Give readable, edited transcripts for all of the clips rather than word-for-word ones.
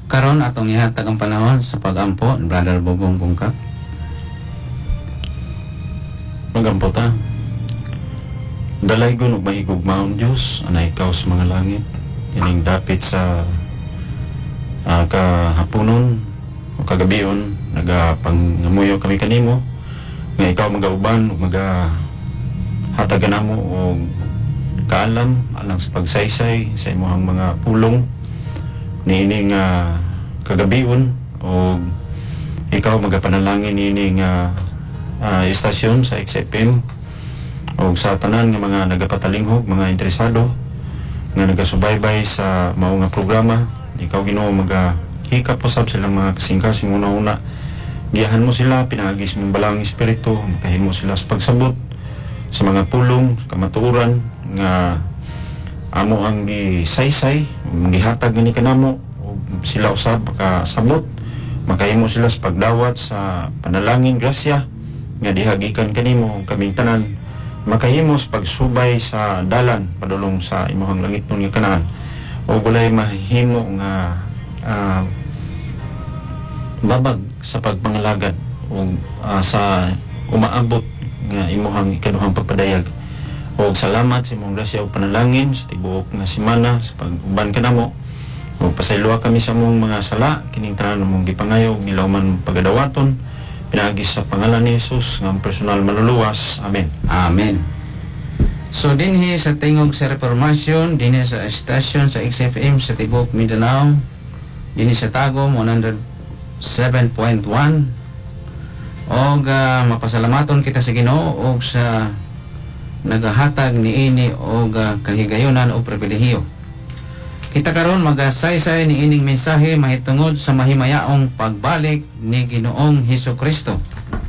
Karon atong ihatag ang panahon sa pagampo ni Brother Bugong Bungkak. Magampo ta. Dalaygon ug mahigugmaon Dios ana ikaw sa mga langit. Ining dapit sa kahaponon o kagabion nagapangamuyo kami kanimo nga ikaw magauban ug hatag namo og kaalam alang sa pagsaysay sa imong mga pulong niining kagabion o ikaw magapanalangin niining istasyon sa XFM o sa tanan nga mga nagapatalinghog, mga interesado nga nagasubaybay sa mao nga programa. Ikaw Ginoo magahikap usab silang mga kasing-kasing una-una. Giyahan mo sila, pinagis mong balang espiritu, makahimo sila sa pagsabot sa mga pulong, kamatuoran nga amo ang gisaysay, gihatag ni kanamo sila usab makasabot, makahimo sila sa pagdawat sa panalangin grasya nga dihagikan kanimo kaming tanan, makahimo sa pagsubay sa dalan padulong sa imong langit nun nga kanaan o walay mahimo nga babag sa pagpangalagad o sa umaabot nga imuhang ikaduhang pagpadayag. O salamat sa imong grasya o panalangin sa tibuok nga semana sa pag-uban kanamo. O pasayloa kami sa mong mga sala kining tanan mong gipangayo ug gilawman pagadawaton pinagis sa pangalan ni Jesus nga personal maluluwas. Amen. Amen. So dinhi sa tingog sa Reformasyon, dinhi sa estasyon sa XFM sa tibuok Mindanao, dinhi sa Tagum 107.1 og mapasalamaton kita sa Ginoo og sa nagahatag niini og kahigayunan o pribilehiyo. Kita karon magasaysay ni ining mensahe mahitungod sa mahimayaong pagbalik ni Ginoong Hesukristo.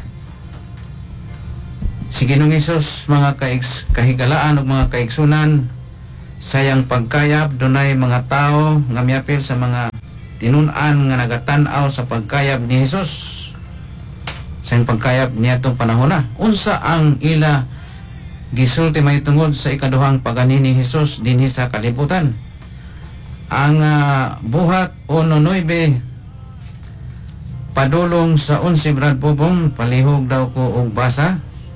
Si Ginoong Hesus mga kahigalaan ug mga kaigsunan sayang pagkayap dunay mga tao nga miapil sa mga tinun-an nga nagatan-aw sa pagkayap ni Hesus. Sayang pagkayap niya tong panahon na. Unsa ang ila gisulti mahitungod sa ikaduhang pagani ni Hesus dinhi sa kalibutan. Ang buhat 1:9 padulong sa 11 Brad Bubong, palihog daw ko og basa.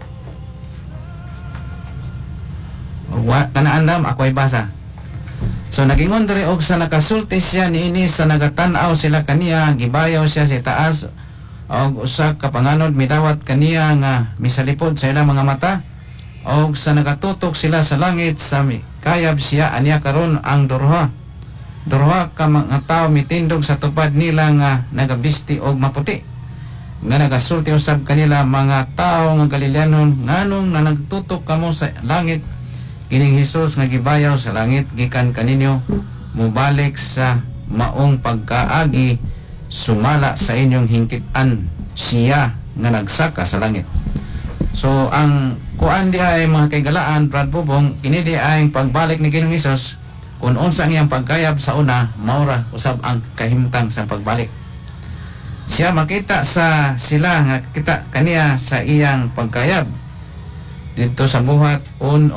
Kanaan dam ako'y basa. So nagingon diri og sa nakasulti siya niini sa nagatan-aw sila kaniya, gibayaw siya sa taas og usa ka panganod midawat kaniya nga misalipod sa ilang mga mata. Og sa nagatutok sila sa langit sa kayab siya aniya karon ang durha ka mga tao mitindog sa tupad nila nga nagabisti og maputi nga nagasulti usab kanila mga tao nga Galileanon nganong na nagtutok kamo sa langit kining Hesus nga gibayaw sa langit gikan kaninyo mubalik sa maong pagkaagi sumala sa inyong hingkit-an siya nga nagsaka sa langit. So ang kuan di ay mga kaigalaan Brad Bubong kini di ay pagbalik ni Ginoong Hesus kung unsa ang iyang pagkayab sa una maura usab ang kahimtang sa pagbalik. Siya makita sa sila nga kita kaniya sa iyang pagkayab dito sa buhat 1:9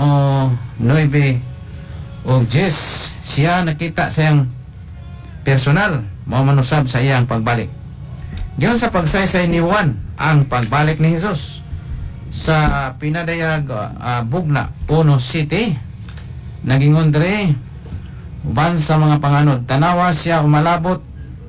og 10 siya nakita sa iyang personal mao manusab sa iyang pagbalik. Giyon sa pagsaysay ni Juan ang pagbalik ni Hesus sa pinadayag Bugna Puno City nagingon diri uban sa mga panganod tanawa siya umalabot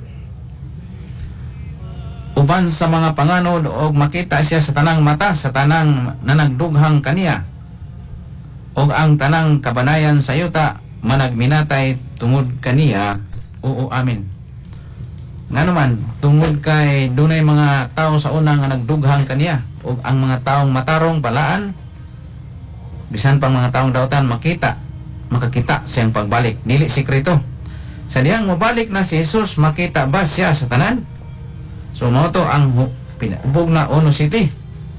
uban sa mga panganod og makita siya sa tanang mata sa tanang nanagdughang kaniya og ang tanang kabanayan sa yuta managminatay tungod kaniya. Oo, amen. Nga naman tungod kay dunay mga tao sa una nga nagdughang kaniya og ang mga taong matarong balaan bisan pang mga taong dautan makakita siyang pagbalik dili sikreto sa dihang mobalik na si Jesus makita ba siya sa tanan. So mao to ang Bugna Puno City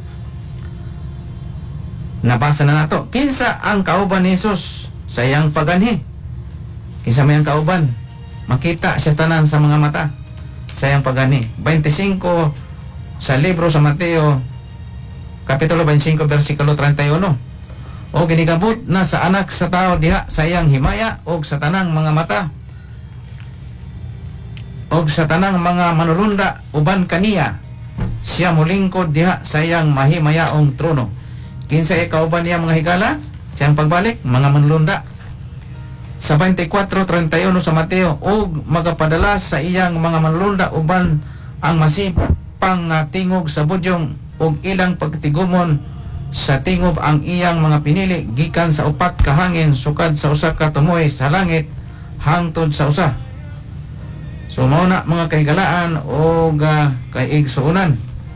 nabasa na nato kinsa ang kauban ni Jesus sa iyang paganhi. Kinsa may ang kauban makita siya tanan sa mga mata sa iyang paganhi. 25 sa libro sa Mateo kapitulo 25 versikulo 31 o ginigabot na sa anak sa tao diha sa iyang himaya o sa tanang mga mata o og sa tanang mga manulunda uban kaniya siya mulingkod diha sa iyang mahimayaong trono. Kinsa kauban niya mga higala siyang pagbalik mga manulunda. Sa 24:31 sa Mateo, og magapadala sa iyang mga manulunda uban ang masipang nga tingog sa budyong og ilang pagtigumon sa tingob ang iyang mga pinili gikan sa upat ka hangin sukad sa usa ka tumoy sa langit hangtod sa usa. So mao na mga kaigalaan o kaigsuunan.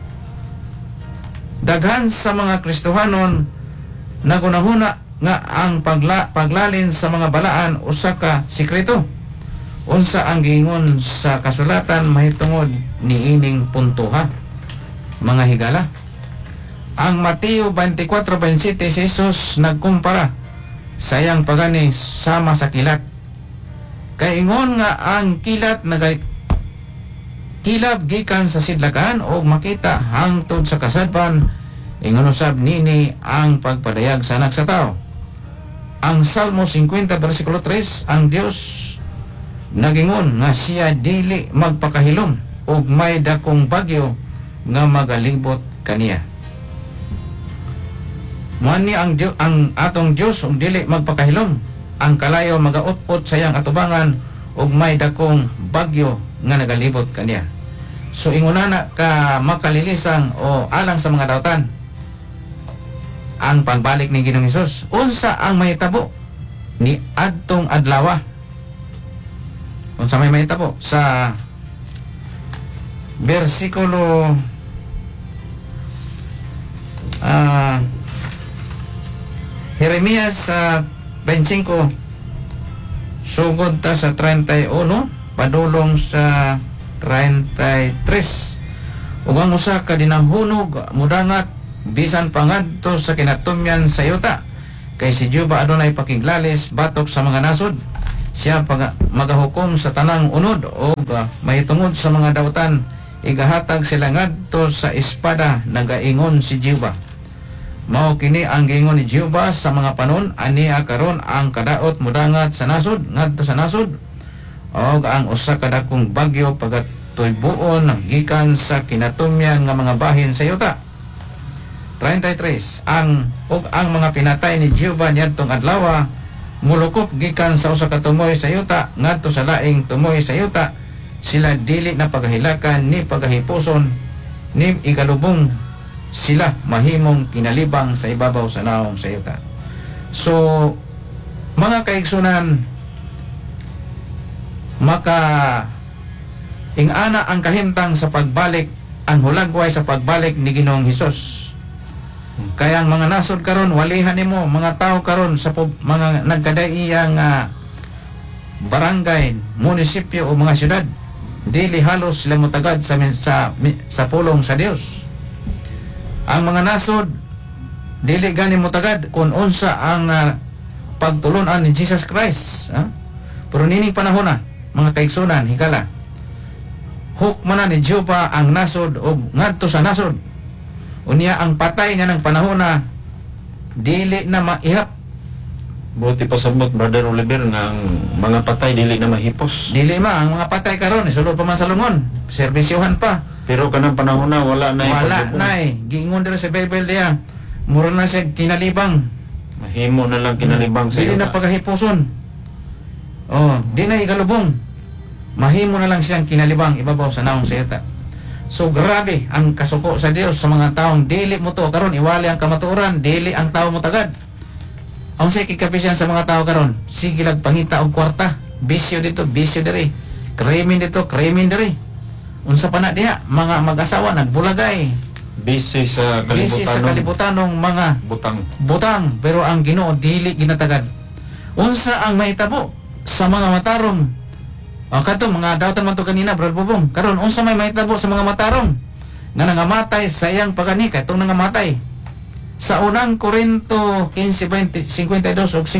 Daghan sa mga Kristohanon nagunahuna nga ang paglalin sa mga balaan usa ka sikreto. Unsa ang giingon sa kasulatan mahitungod niining punto ha, mga higala. Ang Mateo 24:27 si Jesus nagkumpara sa iyang pagani sama sa kilat. Kay ingon nga ang kilat kilab gikan sa sidlakan o makita hangtod sa kasadpan, ingon usab nini ang pagpadayag sa anak sa tao. Ang Salmo 50 versikulo 3, ang Dios nagingon nga siya dili magpakahilom ug may dakong bagyo nga magalibot kaniya. Muani ang atong Dios ug dili magpakahilom, ang kalayo magaut-ot sa iyang atubangan ug may dakong bagyo nga nagalibot kaniya. So ingunana ka makalilisang o alang sa mga dautan ang pagbalik ni Ginoong Hesus. Unsa ang mahitabo ni adtong adlaw? Unsa may mahitabo sa bersikulo Jeremias 25 sugod ta sa 31 padulong sa 33. Ug ang usa ka dinanghunog mudangat bisan pangadto sa kinatumyan sa yuta, kay si Jehova adunay pakiglalis batok sa mga nasod. Siya magahukom sa tanang unod o mahitungod sa mga dautan, igahatag sila ngadto sa espada, nagaingon si Jehova. Mao kini ang giingon ni Jehova sa mga panon ania karon ang kadaot mudangat sa nasod ngadto sa nasod, og ang usa ka dakong bagyo pagatuybuon gikan sa kinatumyan nga mga bahin sa yuta. 33. Ang mga pinatay ni Jehova niadtong adlaw mulukop gikan sa usa ka tumoy sa yuta ngadto sa laing tumoy sa yuta, sila dili na pagahilakan ni pagahipuson ni igalubong, sila mahimong kinalibang sa ibabaw sa naong sa yuta. So mga kaigsunan, maka ingana ang kahimtang sa pagbalik, ang hulagway sa pagbalik ni Ginoong Hesus. Kaya ang mga nasod karon walihan nimo, mga tao karon sa mga nagkadaiyang barangay, munisipyo o mga syudad, dili halos sila mutagad sa pulong sa Dios. Ang mga nasod dili gani mutagad kung unsa ang pagtulunan ni Jesus Christ. Pero nining panahon na, mga kaigsunan, higala, hukman na ni Jehova ang nasod o ngadto sa nasod. Unya ang patay niya ng panahon na dili na maihap. Buti pa sabot, Brother Oliver, nga ang mga patay dili na mahipos. Dili ang mga patay karon isulod pa man sa lungon, serbisyohan pa. Pero kanang panahon na wala na Wala na giingon dira sa Bible diya, mura na siya kinalibang. Mahimo na lang kinalibang sa Dili na pagahipuson. Di na igalubong. Mahimo na lang siyang kinalibang ibabaw sa naong sa yuta. So grabe ang kasuko sa Dios sa mga taong dili mo to karon, iwali ang kamatuoran, dili ang tao mo tagad. Ang say kikapisyan sa mga tao karon, sige lag pangita og kwarta, bisyo dito, bisyo diri, krimen dito, krimen diri. Unsa pa na diha, mga mag-asawa nagbulagay, busy sa kalibutanong mga butang, pero ang Ginoo dili ginatagad. Unsa ang mahitabo sa mga matarong? Kato mga dawtan man to kanina, Brother Bubong. Karon unsa may mahitabo sa mga matarong nga nangamatay sa iyang pagani kay itong nangamatay? Sa unang Korinto 15:52 ug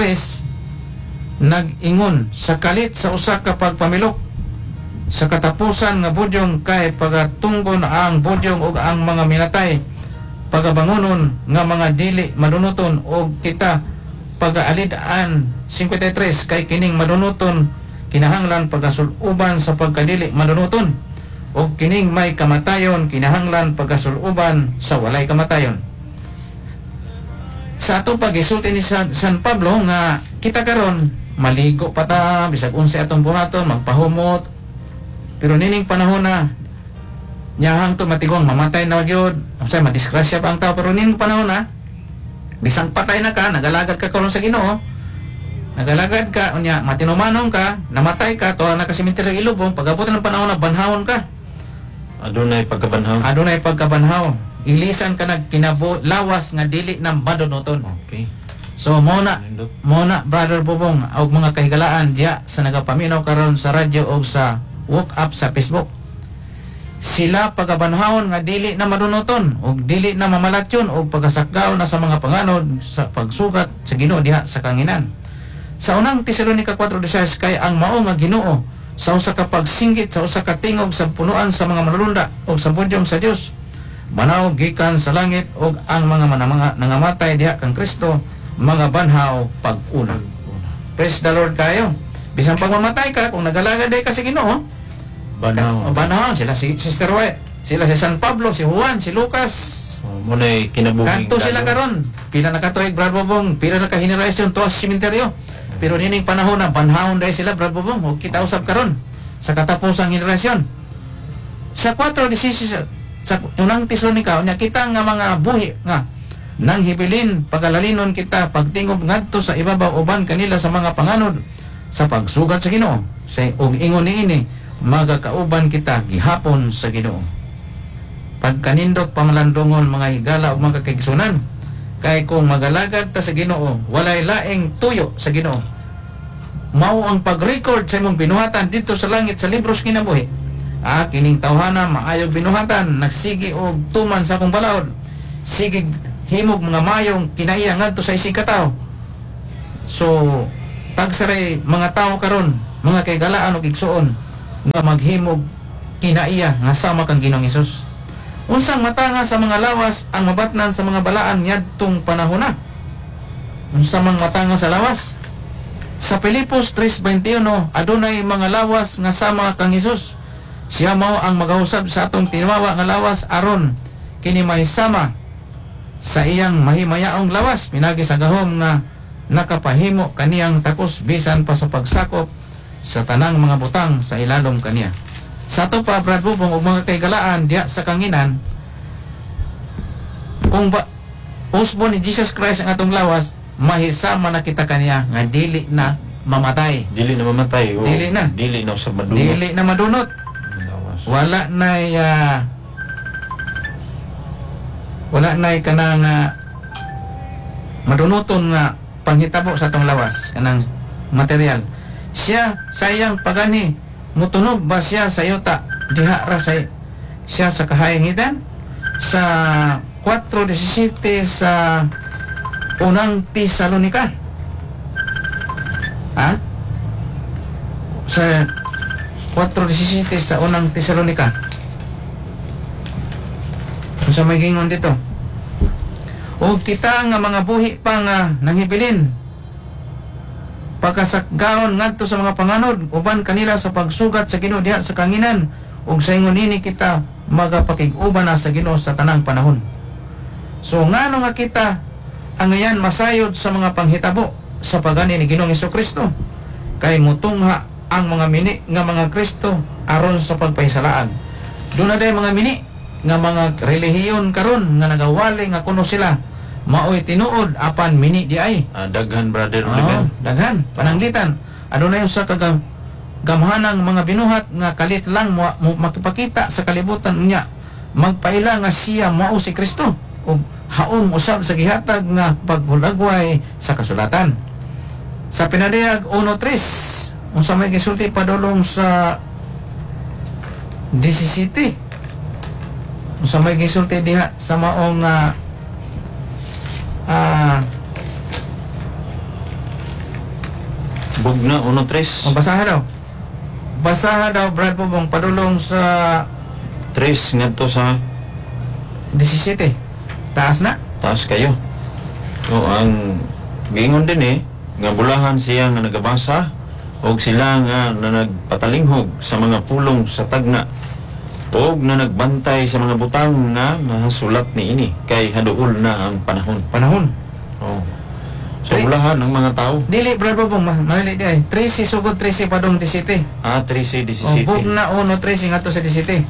53 nag-ingon sa kalit sa usa ka pagpamilok sa katapusan nga budyong kay pagatunggon ang budyong ug ang mga minatay pagabangonon nga mga dili madunuton og kita pagaalid-an. 53 kay kining madunuton kinahanglan pagasul-uban sa pagkadili manunuton, o kining may kamatayon kinahanglan pagasul-uban sa walay kamatayon. Sa ato pagisulti ni San Pablo nga kita karon maligo pa ta bisag unsa atong buhaton, magpahumot, pero nining panahon na nyahang to matigong mamatay na gyud, unsay madisgrasya pa ang tao, pero nining panahon na bisang patay na ka, nagalagad ka karon sa Ginoo, nagalagad ka unya matinumanon ka, namatay ka to na ka sementeryo ilubong, pag-abot ng panahon na banhawon ka, Adunay pagkabanhaw. adunay pagkabanhaw, ilisan ka lawas nga dili na madunuton. Okay. So muna Nindot. Brother Bubong og mga kahigalaan diya sa nagapaminaw karon sa radyo o sa woke up sa Facebook, sila pagabanhawon nga dili na madunuton og dili na mamalatyon og pagasakgaw na sa mga panganod sa pagsugat sa Ginoo diha sa kanginan. Sa unang Tesalonica 4:16 kay ang mao nga Ginoo sa usa ka pagsinggit sa usa ka tingog sa punuan sa mga manulunda o sa budyong sa Dios, manaw gikan sa langit og ang mga nangamatay diha kang Kristo mga banhaw pag-una. Praise the Lord kayo. Bisan pag mamatay ka, kung nagalagad ka sa Ginoo, banhaw sila si Sister White, sila si San Pablo, si Juan, si Lucas, Muna'y kinabuging kanto sila karon. Pila na katuig Brad Bobong, pila na ka henerasyon tuwas sementeryo. Pero nining panahon na banhawon dahil sila Brad Bobong, o kita usab karon sa katapusang henerasyon. Sa 4:16 sa unang Tesalonica unya kita nga mga buhi nga nang hibilin pagalalinon kita pagtingob ngadto sa ibabaw uban kanila sa mga panganod sa pagsugat sa Ginoo. Sa ug ingon niini magakauban kita gihapon sa Ginoo. Pagkanindot pamalandungon mga higala ug mga kaigsunan, kay kung magalagad ta sa Ginoo walay laing tuyo sa Ginoo, mao ang pag-record sa imong binuhatan dito sa langit sa libros kinabuhi. Kining tawhana maayog binuhatan, nagsigi og tuman sa akong balaod, sige himog mga mayong kinaiya ngadto sa isig ka tao. So pagsaray mga tao karon, mga kaygalaan og igsuon nga maghimog kinaiya nga sama kang Ginoong Hesus. Unsang matanga sa mga lawas ang mabatnan sa mga balaan ngadtong panahon na. Unsa mang matanga sa lawas? Sa Pilipos 3:21 adunay mga lawas nga sama kang Hesus. Siya mao ang magausab sa atong tinawa nga lawas aron kini may sama sa iyang mahimayaong lawas pinagi sa gahom nga nakapahimo kaniyang takos bisan pa sa pagsakop sa tanang mga butang sa ilalom kaniya. Sa ato pa Brad Bubong ug mga kaygalaan diya sa kanginan, kung ba usbo ni Jesus Christ ang atong lawas, mahisama na kita kaniya nga dili na mamatay, Dili na mamatay. O, Dili na. Dili na sa madunot. dili na madunot, wala na kanang madunuton nga panghitabo sa atong lawas kanang material. Siya sayang pagani mutunog ba siya sa yuta diha ra siya sa kahayangitan. Sa 4:17 sa unang Tesalonica, sa 4:17 sa unang Tesalonica, kung sa may gingon dito, o kita nga mga buhi pa nga nanghibilin pagkasakgaon ngadto sa mga panganod uban kanila sa pagsugat sa Ginoo diha sa kanginan, ug sa ingon nini kita magapakig-uban na sa Ginoo sa tanang panahon. So ngano nga kita ang ngayan masayod sa mga panghitabo sa pagani ni Ginoong Hesukristo, kay mutungha ang mga mini nga mga Kristo aron sa pagpahisalaag. Doon na day mga mini nga mga relihiyon karon nga nagawali nga kuno sila maoy tinuod apan mini di ay. Daghan, brother. Daghan pananglitan. Ano na yung sa gamhanang mga binuhat nga kalit lang makipakita sa kalibutan niya magpaila nga siya mao si Kristo ug haom usab sa gihatag nga paghulagway sa kasulatan. Sa pinadayag 1:3 unsa may gisulti padulong sa 17, unsa may gisulti diha sa maong Bugna 1:3. Basaha daw Brad Bobong padulong sa 3 ngadto sa 17. Taas na. taas kayo. So ang gingon din nga bulahan siya nga nagabasa og sila nga na nagpatalinghog sa mga pulong sa tagna og na nagbantay sa mga butang nga nasulat ni ini kay haduol na ang panahon. Oh. So ulahan ng mga tao. Dili Brad Bobong, manali di ay 13 sugod 13 padong 17. 13-17. Bugna 1-13 ngadto sa 17.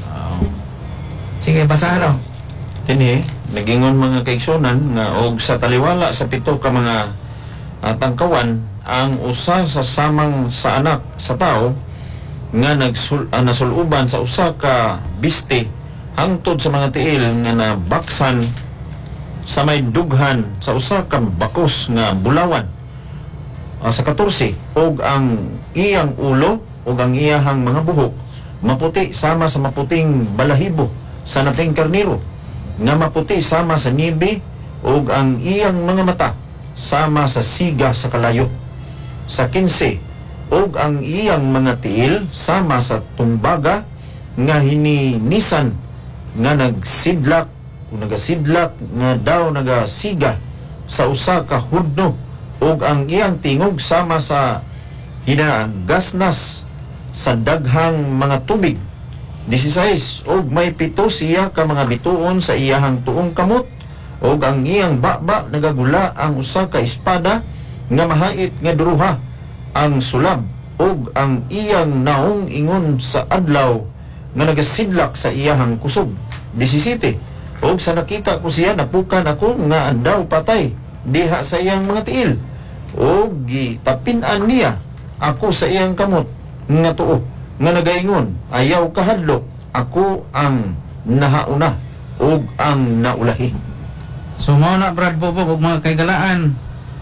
Sige, basahan daw. Kini nagingon mga kaigsunan nga og sa taliwala sa pito ka mga tangkawan ang usa sa samang sa anak sa tao nga nasuluban sa usa ka biste hangtod sa mga tiil nga nabaksan sa may dughan sa usa ka bakos nga bulawan. Sa 14 og ang iyang ulo og ang iyahang mga buhok maputi sama sa maputing balahibo sa nating karniro nga maputi sama sa nibi og ang iyang mga mata sama sa siga sa kalayo. Sa 15 og ang iyang mga tiil sama sa tumbaga nga hininisan nga nagasidlak nga daw nagasiga sa usa ka hudno og ang iyang tingog sama sa hinagasnas sa daghang mga tubig. 16 og may 7 siya ka mga bituon sa iyahang tuong kamot og ang iyang baba nagagula ang usa ka espada nga mahait nga duruha ang sulab og ang iyang naong ingon sa adlaw nga nagasidlak sa iyahang kusog. 17 og sa nakita ko siya napukan ako nga andaw patay diha sa iyang mga tiil og gitapin-an niya ako sa iyang kamot nga tuo nga nagaingon ayaw kahadlok ako ang nahauna og ang naulahi. So mao na Brad Bobong ug mga kaigalaan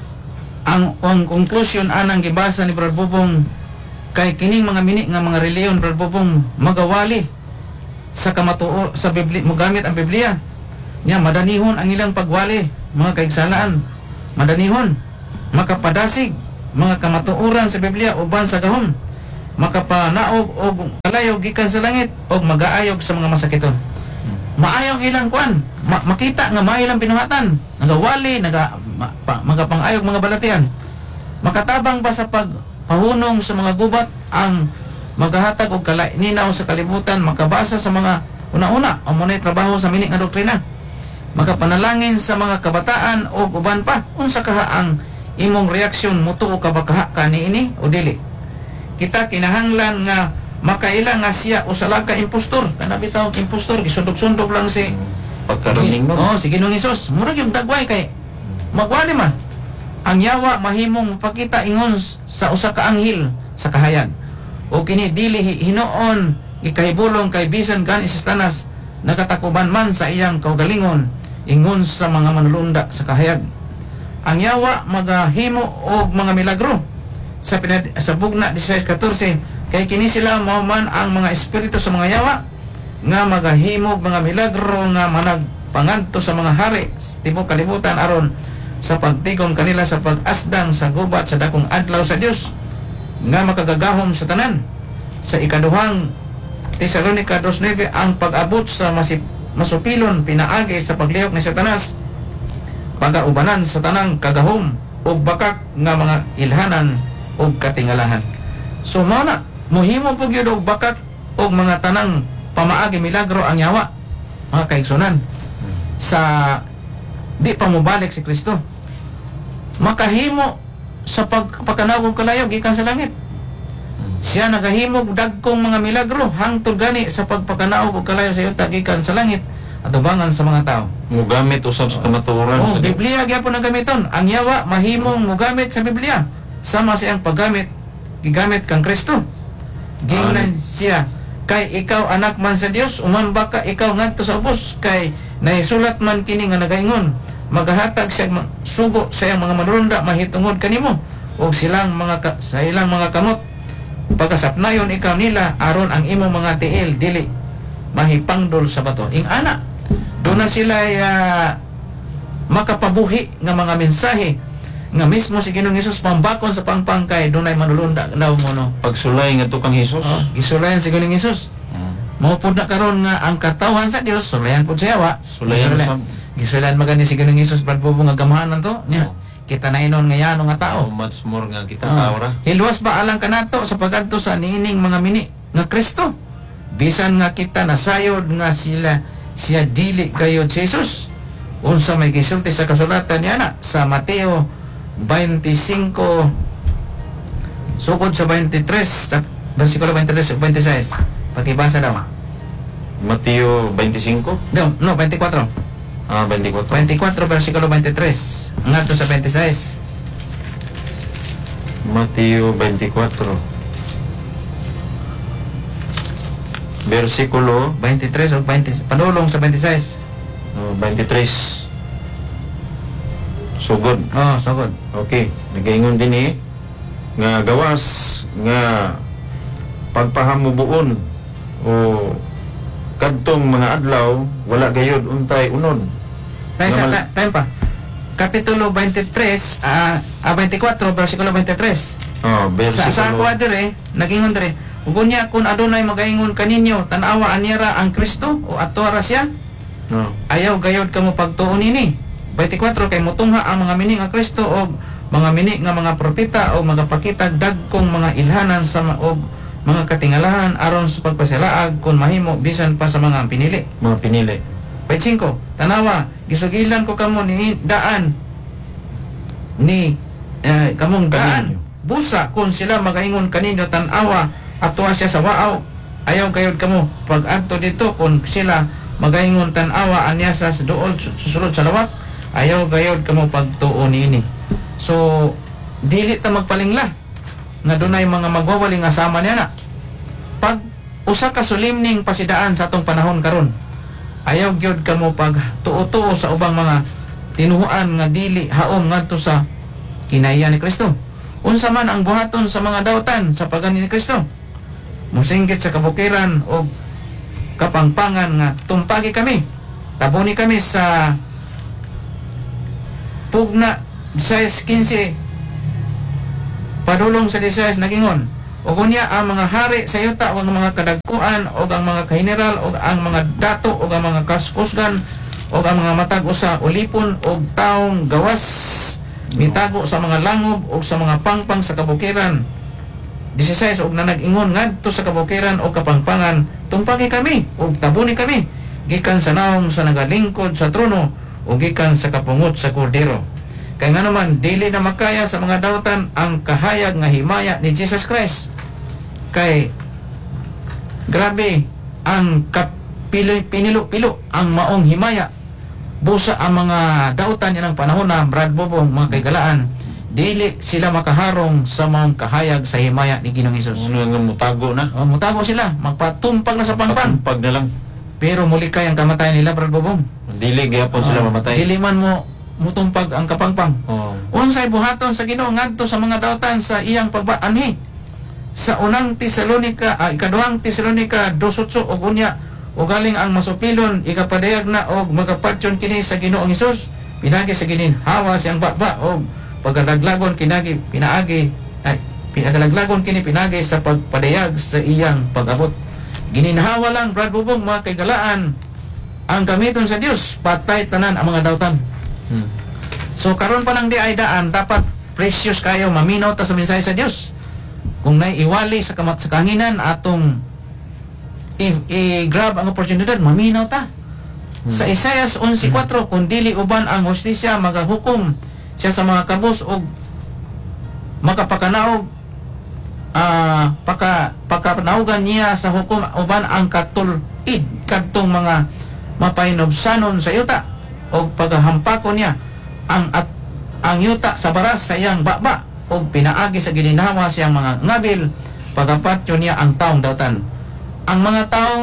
ang conclusion anang gibasa ni Brad Bobong kay kining mga mini nga mga reliyon Brad Bobong magawali sa kamatuo sa Biblia mogamit ang Biblia nya madanihon ang ilang pagwali mga kaigsalaan madanihon makapadasig mga kamatuoran sa Biblia uban sa gahom makapanaog og kalayo gikan sa langit og magaayog sa mga masakiton. Maayong ilang kuan makita nga maayo lang binuhatan nagawali magapangayog mga balatian makatabang ba sa pagpahunong sa mga gubat ang maghahatag og ninaw sa kalibutan makabasa sa mga una-una o munay trabaho sa mini nga doktrina makapanalangin sa mga kabataan o uban pa unsa kaha ang imong reaksyon mutuo ka ba kaha kaniini o dili. Kita kinahanglan nga makaila nga siya usala ka impostor kana bitaw impostor gisundog-sundog lang si pagkaruning mo. Si Ginoong Hesus murag yung dagway kay magwali man ang yawa mahimong mapakita ingon sa usa ka anghel sa kahayag o kini dili hinuon ikahibulong kay bisan gani sa tanas nagatakuban man sa iyang kaugalingon ingon sa mga manulunda sa kahayag. Ang yawa magahimo og mga milagro sa bugna 16:14 kay kini sila mao man ang mga espiritu sa mga yawa nga magahimo mga milagro nga managpangadto sa mga hari sa tibuok kalibutan aron sa pagtigom kanila sa pag-asdang sa gubat sa dakong adlaw sa Dios nga makagagahom sa tanan. Sa ikaduhang Tesalonica 2:9 ang pag-abot sa masupilon pinaagi sa paglihok ni Satanas pagaubanan sa tanang kagahom ug bakak nga mga ilhanan ug katingalahan. So mao na mohimo pug yun og bakak og mga tanang pamaagi milagro ang yawa mga kaigsunan sa di pa mobalik si Kristo makahimo sa pagpakanawog kalayog gikan sa langit. Siya nagahimog dagkong mga milagro hangtod gani sa pagpakanaog og kalayo sa yuta gikan sa langit atubangan sa mga tao. Mugamit usab sa kamatuoran sa Biblia gyapon ang gamiton. Ang yawa mahimong mugamit sa Biblia sama siyang paggamit gigamit kang Kristo. Gingnan siya kay ikaw anak man sa Dios umamba ka ikaw ngadto sa ubos kay naisulat man kini nga nagaingon magahatag siya sugo sa iyang mga manulunda mahitungod kanimo og silang mga sa ilang mga kamot pagkasapnayon ikaw nila aron ang imong mga tiil dili mahipangdol sa bato. Ing ana doon na sila makapabuhi nga mga mensahe nga mismo si Ginoong Hesus pambakon sa pangpangkay dunay manulunda daw mo no. Pagsulay nga tukang Hesus. Gisulayan si Ginoong Hesus. Mao pud na karon nga ang katawhan sa Dios sulayan pud sa yawa. Sulayan sa Gisulayan magani si Ginoong Hesus pag nga gamahanan to nya. kita na inon nga yano nga How tao. much more nga kita tao ra. Hilwas ba alang kanato sa pagadto sa niining mga mini nga Kristo? Bisan nga kita nasayod nga siya dili gayod si Jesus. Unsa may gisulti sa kasulatan niya na sa Mateo 25 sukod sa 23 sa versikulo 23 ug 26. Pakibasa daw. Mateo 25? No, 24. 24. 24 versikulo 23 ngadto sa 26. Mateo 24. Versikulo 23 ug 20 panulong sa 26. 23. Sugod. Oh, sugod. Okay, nagaingon din nga gawas nga pagpahamubuon o kadtong mga adlaw wala gayud untay unod. Time pa. Kapitulo 23, 24, versikulo 23. Sa ako dire, nagingon dire, ug unya kun adunay magaingon kaninyo, tan-awa anyara ang Kristo o atora siya, ayaw gayod kamo pagtuon ini. 24 kay mutungha ang mga mini nga Kristo o mga mini nga mga propeta o mga pakitag dagkong mga ilhanan sa og mga katingalahan aron sa pagpasilaag kun mahimo bisan pa sa mga pinili. Mga pinili. 25, tanawa, gisugilan ko kamo ni daan ni kamong daan. Busa kung sila magaingon kaninyo tan-awa atwa siya sa waaw, ayaw gayud kamo pag adto dito kung sila magaingon tan-awa anya sa duol susulod sa lawak, ayaw gayod kamo pagtuon ini. So dili ta magpalingla nga dunay mga magwawaling asama niya na. Pag usa ka sulimning pasidaan sa atong panahon karon, ayaw gyud kamo pag tuo-tuo sa ubang mga tinuhuan nga dili haom ngadto sa kinaiya ni Kristo. Unsa man ang buhaton sa mga dawtan sa pagani ni Kristo, musinggit sa kabukiran o kapangpangan nga tumpagi kami, tabuni kami sa pugna 16:15 padulong sa 16 nagingon, ug unya ang mga hari sa yuta ug ang mga kadagkuan ug ang mga kaheneral ug ang mga dato ug ang mga kaskusgan ug ang mga matag usa ulipon ug taong gawas mitago sa mga langob ug sa mga pangpang sa kabukiran. 16 ug na nag-ingon ngadto sa kabukiran o kapangpangan, tumpagi kami ug tabuni kami gikan sa naong sa nagalingkod sa trono o gikan sa kapungot sa kordero. Kaya nga naman, dili na makaya sa mga dawtan ang kahayag nga himaya ni Jesus Christ. Kay grabe ang pinilo-pilo ang maong himaya. Busa ang mga dawtan yan ng panahon na Brad Bobong, mga kaigalaan, dili sila makaharong sa maong kahayag sa himaya ni Ginoong Hesus. Ano nga mutago na? Mutago sila, magpatumpag na sa pangpang. Patumpag na lang. Pero muli kay ang kamatayan nila, Brad Bobong. Dili gyapon sila mamatay. Dili man mo mutumpag ang kapangpang. Unsay buhaton sa Ginoo ngadto sa mga dawtan sa iyang pagbaanhi. Sa unang Tesalonika, ikaduhang Tesalonika 2:8 ug unya ug galing ang masupilon ikapadayag na og magapatyon kini sa Ginoong Hesus, pinagi sa gininhawa siyang baba og pagdaglagon kinagi pinadalaglagon kini pinagi sa pagpadayag sa iyang pag-abot. Gininhawa lang, Brad Bubong, mga kaigalaan, ang gamiton sa Dios patay tanan ang mga dawtan. So karon pa lang di ay daan, dapat precious kayo maminaw ta sa mensahe sa Dios. Kung naiiwali sa sa kanginan atong i-grab ang oportunidad, maminaw ta. Sa Isaias 11:4, kung dili uban ang hustisya magahukom siya sa mga kabus og makapakanaog pakapanaugan niya sa hukom uban ang katulid kadtong mga mapahinobsanon sa yuta o paghahampakon niya ang yuta sa baras sa iyang baba o pinaagi sa gininhawa siyang mga ngabil pagapatyo niya ang taong dawtan. Ang mga taong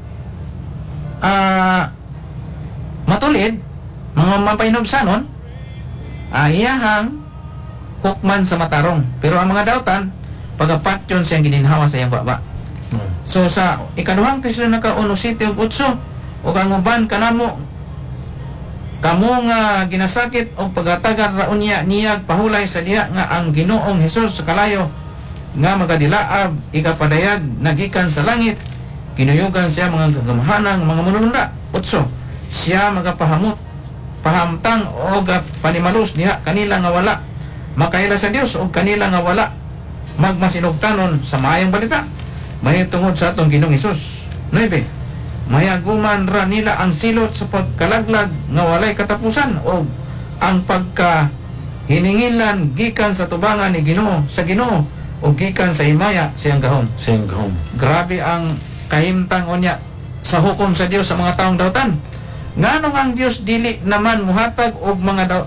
matulid, mga mapahinobsanon, iyahang hukman sa matarong, pero ang mga dawtan pagapatyon siyang gininhawa sa iyang baba. So sa ikaduhang Tesalonika 1:7 ug 8, ug ang uban kanamo kamo nga ginasakit o pagatagan raon niya pahulay sa diha nga ang Ginoong Hesus sa kalayo nga magadilaab ikapadayag nagikan sa langit, kinuyugan siya mga gagamahanang mga manununda. 8, siya magapahamot pahamtang o panimalus diha kanila nga wala makaila sa Dios o kanila nga wala magmasinugtanon sa maayong balita mahitungod sa atong Ginoong Hesus. 9. Mayaguman ra nila ang silot sa pagkalaglag nga walay katapusan o ang pagkahiningilan gikan sa tubangan ni Ginoo sa Ginoo o gikan sa himaya siyang gahom. Siyang gahom. Grabe ang kahimtang unya sa hukom sa Dios sa mga taong dautan. Nganong ang Dios dili naman muhatag og mga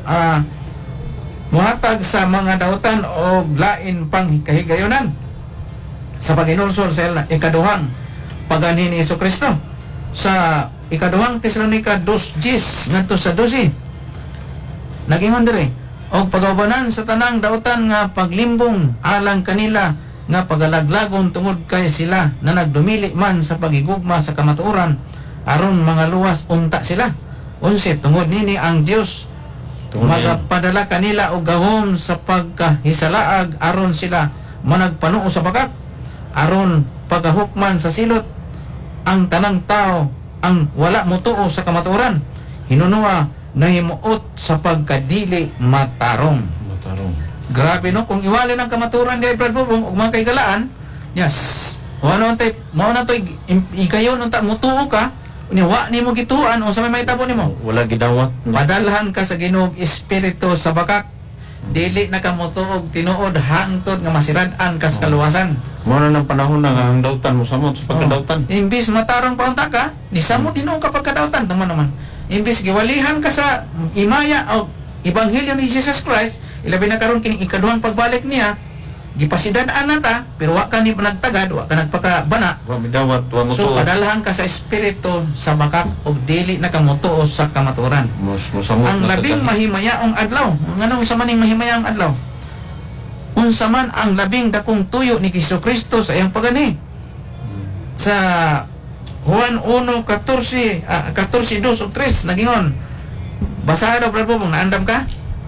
muhatag sa mga dautan og lain pang kahigayonan sa paginulsol sa ikaduhang paganhi ni Jesucristo sa ikaduhang Tesalonica 2:10 ngadto sa 12. Nagingon diri og pagaubanan sa tanang dautan nga paglimbong alang kanila nga pagalaglagon tungod kay sila na nagdumili man sa pagigugma sa kamatuoran aron mga luwas unta sila. 11 tungod nini ang Dios magapadala kanila og gahom sa pagkahisalaag aron sila managpanuo sa bakak aron pagahukman sa silot ang tanang tao ang wala motuo sa kamatuoran hinunua nahimuot sa pagkadili matarong. Grabe no kung iwali ng kamatuoran di Brad Bubong ug mga kaigalaan yes ano tay mao na to igayon unta motuo ka unya wa nimo gituan o sa may tabo nimo Wala gidawat. padalhan ka sa Ginoong Espiritu sa bakak dili na ka motuog tinuod hangtod nga masirad-an ka sa kaluwasan. Mo na ng panahon na nga ang dautan mo samot sa pagkadautan. Imbis matarong pa unta ka ni samot tinuod ka pagkadautan naman imbis giwalihan ka sa imaya o ebanghelyo ni Jesus Christ ilabi na karon kining ikaduhang pagbalik niya gipasidad-an na ta pero wa ka ni nagtagad wa ka nagpakabana Wa midawat, wa mo so tuo. padalhan ka sa espiritu sa bakak og dili na ka motuo sa kamatuoran. Musamot Ang na labing tagan. mahimayaong adlaw nganong sa maning mahimayaong adlaw unsa man ang labing dakong tuyo ni Jesucristo sa iyang pagani sa Juan 1:14 14:2 ug 3 nagingon basaha daw Brad Bubong naandam ka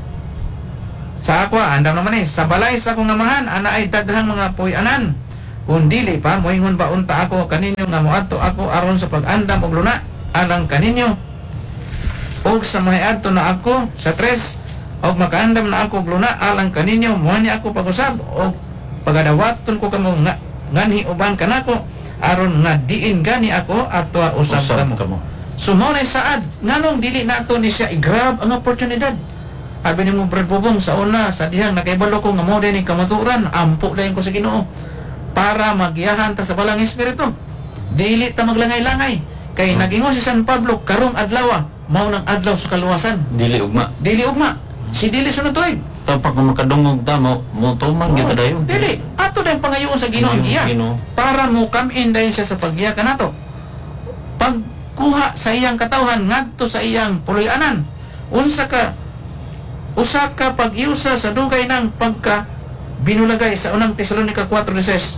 sa ako andam naman sa balay sa akong amahan ana ay daghang mga puy-anan kung dili pa moingon ba unta ako kaninyo nga moadto ako aron sa pag-andam og luna alang kaninyo og sa mahiadto na ako sa 3 og makaandam na ako og luna alang kaninyo moani ako pag-usab og pagadawaton ko kamo nga nganhi uban kanako aron nga diin gani ako ato usab kamo. So mo na saad nganong dili nato ni siya i-grab ang oportunidad. Abi nimo Brad Bubong sa una sa dihang nakaibalo ko nga mo din kamaturan ampo dayon ko sa Ginoo para magiyahan ta sa balang espiritu. Dili ta maglangay-langay kay nagingon si San Pablo karong adlaw mao nang adlaw sa kaluwasan. Dili ugma. Dili ugma. Si dili sunod tuig. Tapak na makadungog ta mo tuman kita dayon. Dili ato din pangayoon sa Ginoo ang giya Ginoo. para mo come in dayon siya sa paggiya kanato. Pagkuha sa iyang katawhan ngadto sa iyang puloy-anan. Usa ka pag-iusa sa dugay ng pagka binulagay sa unang Tesalonica 4:16.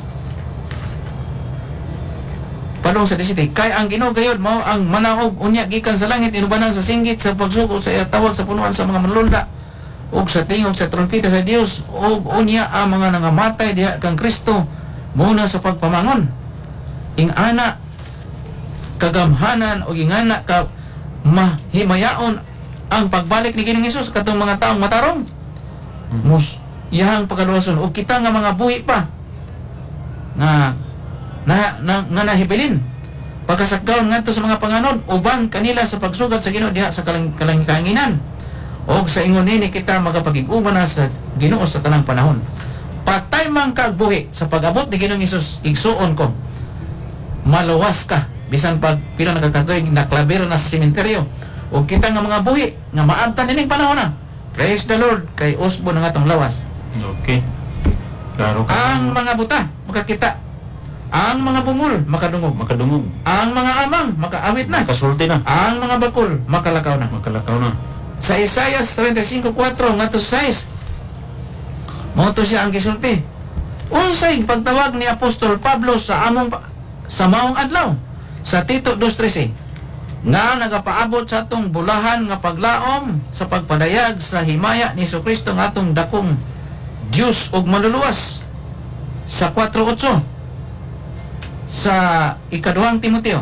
Padung sa 17 kay ang Ginoo gayud mao ang manahog unya gikan sa langit inubanan sa singgit sa pagsuko sa tawag sa punuan sa mga manlunda ug sa tingog sa trompeta sa Dios ug unya ang mga nangamatay diha kang Kristo muna sa pagpamangon. Ing ana kagamhanan o ingana ka mahimayaon ang pagbalik ni Ginoong Hesus katong mga taong matarong mus iyang pagkaluwason o kita nga mga buhi pa nga nahibilin pagkasakdaon ngadto sa mga panganod uban kanila sa pagsugad sa Ginoo diha sa kalanginan o sa ingon nini kita magapagig-uban na sa Ginoo sa tanang panahon. Patay man kag buhi sa pag-abot ni Ginoong Hesus igsuon ko maluwas ka bisan pag pila nagkakatoy naklabiro na sa sementeryo o kita nga mga buhi nga maabtan ining panahon na. Praise the Lord kay usbo ng atong lawas. Okay. Klaro ka. Ang mga buta makakita, ang mga bungol makadungog, Makadungog. ang mga amang makaawit na, Kasulti na. ang mga bakol makalakaw na. Makalakaw na. Sa Isaiah 35:4 ngadto 6 mao to siya ang gisulti. Unsay pagtawag ni Apostol Pablo sa maong adlaw sa Tito 2:13 nga nagapaabot sa atong bulahan nga paglaom sa pagpadayag sa himaya ni Jesucristo nga atong dakong Dios ug manluluwas sa 4:8 sa ikaduhang Timoteo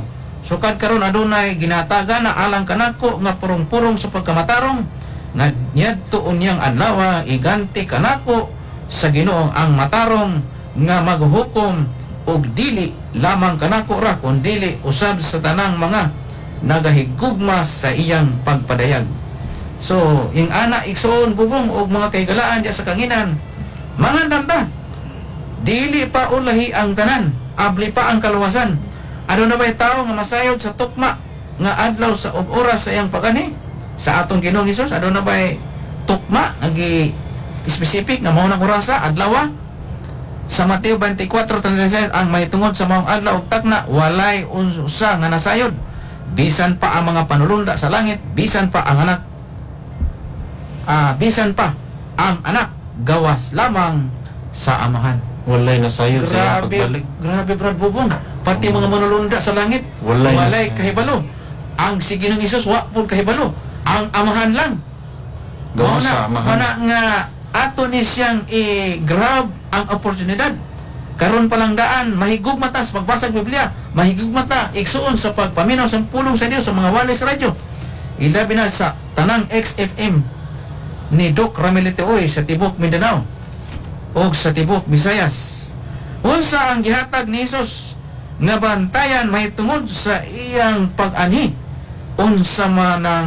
sukad karon adunay ginataga na alang kanako nga purong-purong sa pagkamatarong nga niadto unyang adlaw iganti kanako sa Ginoo ang matarong nga maghukom og dili lamang kanako ra kun dili usab sa tanang mga nagahigugma sa iyang pagpadayag. So, yung ana igsoon bubong og mga kahigalaan diya sa kanginan, mga danda, dili pa ulahi ang tanan, abli pa ang kaluwasan. Ano na ba'y tao nga masayod sa tukma nga adlaw sa og oras sa iyang pagani? Sa atong Ginoong Hesus, ano na ba'y tukma agi specific nga mao nang orasa adlaw? Sa Mateo 24:36 ang mahitungod sa maong adlaw ug takna walay usa nga nasayod. Bisan pa ang mga panulunda sa langit, bisan pa ang anak gawas lamang sa amahan. Walay nasayon sa iyang pagbalik. Grabe Brad Bubong. Pati mga manulunda sa langit, walay kahibalo. Ang si Ginoong Hesus wa pud kahibalo. Ang amahan lang. Gawas sa amahan. Mana nga ato ni siyang i-grab ang oportunidad. Karon pa lang daan, mahigugma ta sa pagbasa ng Biblia, mahigugma ta igsuon sa pagpaminaw sa pulong sa Dios sa mga wali sa radyo. Ilabi na sa tanang XFM ni Doc Ramiliteoy sa Tibok Mindanao o sa Tibok Visayas. Unsa ang gihatag ni Hesus nga bantayan mahitungod sa iyang pag-anhi? Unsa man ang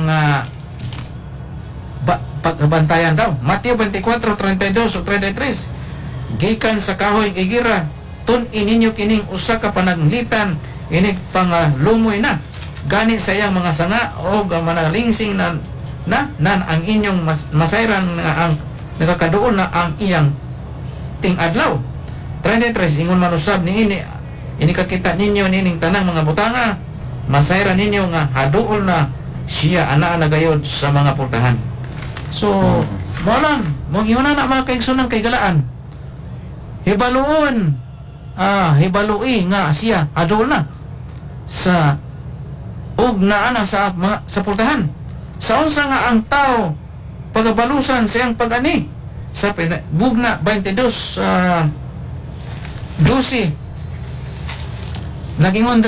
pagbantayan daw? Mateo 24:32 o 33. Gikan sa kahoy igira, tun-in ninyo kining usa ka pananglitan, inig pangalumoy na. Gani sa iyang mga sanga o manalingsing nan ang inyong masayran nga ang nakakaduol na ang iyang ting-adlaw. 33, ingon manusab ni ini kakita ninyo nining tanang mga butanga, masayran ninyo nga haduol na siya ana nagayod sa mga pultahan. So, malam, mong iuna na mga kaigsunan kay galaan. Hibaluon, hibalui nga siya adol na sa ugnaana sa pultahan. Sa unsa nga ang tao pagabalusan sa iyang pag-ani sa bugna 22 12 naging